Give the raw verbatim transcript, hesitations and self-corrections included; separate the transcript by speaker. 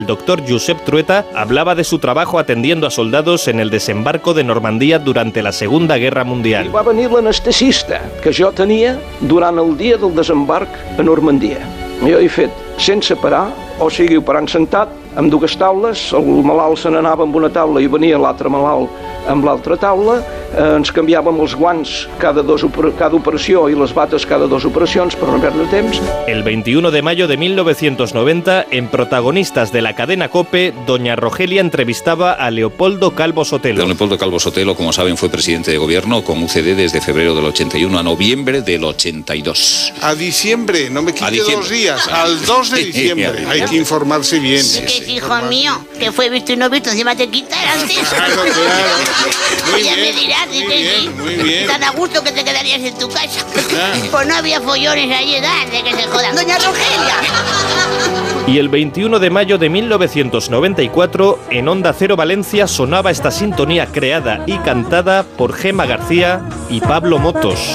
Speaker 1: El doctor Josep Trueta hablaba de su trabajo atendiendo a soldados en el desembarco de Normandía durante la Segunda Guerra Mundial.
Speaker 2: I va venir l'anestesista que jo tenia durant el dia del desembarc a Normandia. Jo he fet sense parar, o sigui, operant sentat, amb dues taules, el malalt se n'anava amb una taula i venia l'altre malalt amb l'altra taula, eh, ens canviàvem els guants cada, dos, cada operació y las batas cada dos operacions per no perdre temps.
Speaker 1: El veintiuno de mayo de mil novecientos noventa, en Protagonistas de la cadena COPE, doña Rogelia entrevistaba a Leopoldo Calvo Sotelo.
Speaker 3: Don Leopoldo Calvo Sotelo, como saben, fue presidente de gobierno con U C D desde febrero del ochenta y uno a noviembre del ochenta y dos.
Speaker 4: A diciembre, no me quite dos días, al dos de diciembre. Hay que informarse bien.
Speaker 5: Sí, sí, sí. Hijo mío, que fue visto y no visto, encima te quitar antes.
Speaker 4: Claro, claro. Muy
Speaker 5: ya
Speaker 4: bien,
Speaker 5: me dirás,
Speaker 4: muy
Speaker 5: que
Speaker 4: bien,
Speaker 5: sí.
Speaker 4: muy bien.
Speaker 5: Tan a gusto que te quedarías en tu casa.
Speaker 4: Ah.
Speaker 5: Pues no había follones allí, de que se jodan. ¡Doña Rogelia!
Speaker 1: Y el veintiuno de mayo de mil novecientos noventa y cuatro, en Onda Cero Valencia sonaba esta sintonía creada y cantada por Gema García y Pablo Motos.